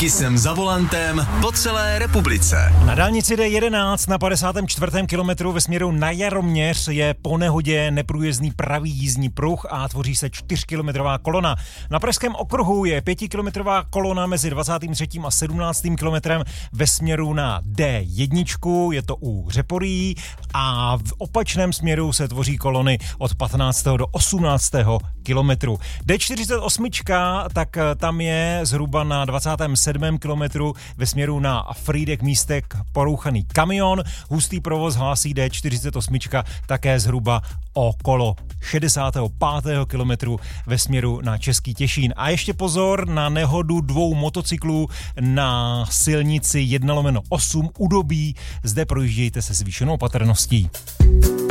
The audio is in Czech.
Kisem za volantem po celé republice. Na dálnici D11 na 54. kilometru ve směru na Jaroměř je po nehodě neprůjezdný pravý jízdní pruh a tvoří se 4kilometrová kolona. Na Pražském okruhu je 5kilometrová kolona mezi 23. a 17. kilometrem ve směru na D1, je to u Řeporyjí, a v opačném směru se tvoří kolony od 15. do 18. kilometru. D48, tak tam je zhruba na 27. kilometru ve směru na Frýdek Místek porouchaný kamion. Hustý provoz hlásí D48 také zhruba okolo 65. kilometru ve směru na Český Těšín. A ještě pozor na nehodu dvou motocyklů na silnici 1/8 u Dobí. Zde projíždějte se zvýšenou opatrností.